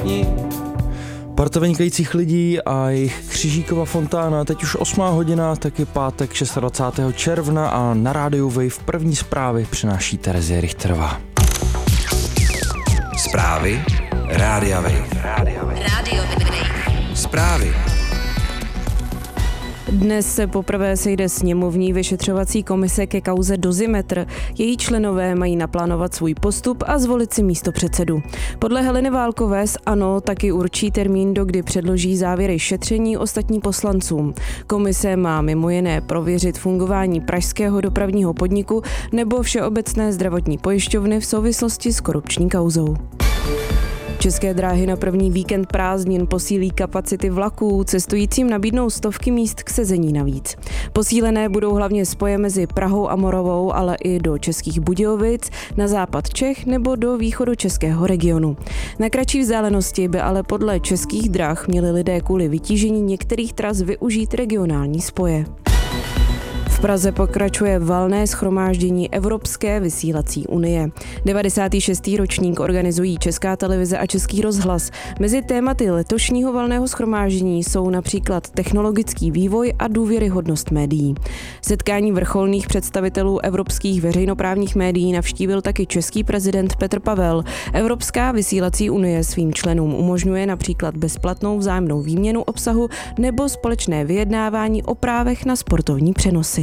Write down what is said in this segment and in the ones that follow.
všichni. Parta vynikajících lidí a jejich křižíková fontána, teď už 8 hodina, taky pátek 26. června a na rádiu Wave první zprávy přináší Terezie Richterová. Zprávy Rádia Wave. Radio Wave. Zprávy. Dnes se poprvé sejde sněmovní vyšetřovací komise ke kauze Dozimetr. Její členové mají naplánovat svůj postup a zvolit si místopředsedu. Podle Heleny Válkové z ANO taky určí termín, do kdy předloží závěry šetření ostatním poslancům. Komise má mimo jiné prověřit fungování pražského dopravního podniku nebo Všeobecné zdravotní pojišťovny v souvislosti s korupční kauzou. České dráhy na první víkend prázdnin posílí kapacity vlaků, cestujícím nabídnou stovky míst k sezení navíc. Posílené budou hlavně spoje mezi Prahou a Moravou, ale i do Českých Budějovic, na západ Čech nebo do východočeského regionu. Na kratší vzdálenosti by ale podle Českých drah měli lidé kvůli vytížení některých tras využít regionální spoje. V Praze pokračuje valné shromáždění Evropské vysílací unie. 96. ročník organizují Česká televize a Český rozhlas. Mezi tématy letošního valného shromáždění jsou například technologický vývoj a důvěryhodnost médií. Setkání vrcholných představitelů evropských veřejnoprávních médií navštívil taky český prezident Petr Pavel. Evropská vysílací unie svým členům umožňuje například bezplatnou vzájemnou výměnu obsahu nebo společné vyjednávání o právech na sportovní přenosy.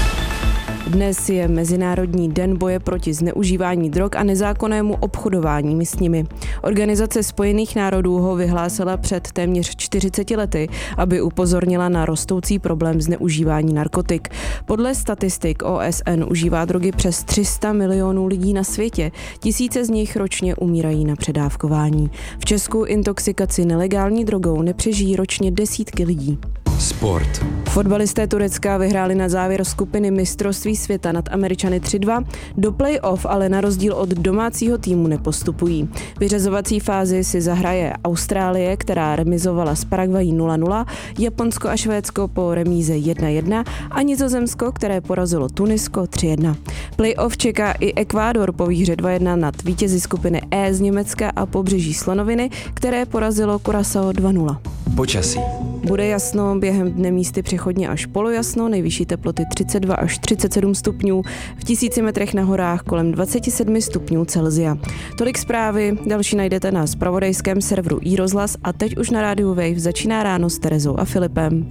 Dnes je Mezinárodní den boje proti zneužívání drog a nezákonnému obchodování s nimi. Organizace Spojených národů ho vyhlásila před téměř 40 lety, aby upozornila na rostoucí problém zneužívání narkotik. Podle statistik OSN užívá drogy přes 300 milionů lidí na světě. Tisíce z nich ročně umírají na předávkování. V Česku intoxikaci nelegální drogou nepřežijí ročně desítky lidí. Sport. Fotbalisté Turecka vyhráli na závěr skupiny mistrovství světa nad Američany 3-2. Do play-off ale na rozdíl od domácího týmu nepostupují. Vyřazovací fázi si zahraje Austrálie, která remizovala s Paraguayí 0-0, Japonsko a Švédsko po remíze 1-1 a Nizozemsko, které porazilo Tunisko 3-1. Play-off čeká i Ekvádor po výhře 2-1 nad vítězi skupiny E z Německa a Pobřeží slonoviny, které porazilo Curaçao 2-0. Počasí. Bude jasno, během dne místy přechodně až polojasno, nejvyšší teploty 32 až 37 stupňů, v 1000 metrech na horách kolem 27 stupňů Celsia. Tolik zprávy, další najdete na zpravodajském serveru iRozhlas a teď už na rádiu Wave začíná ráno s Terezou a Filipem.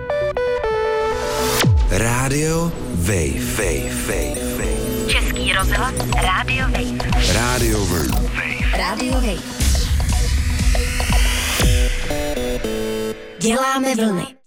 Rádio Wave. Český rozhlas Radio Wave. Rádio Wave. Radio Wave. Děláme vlny.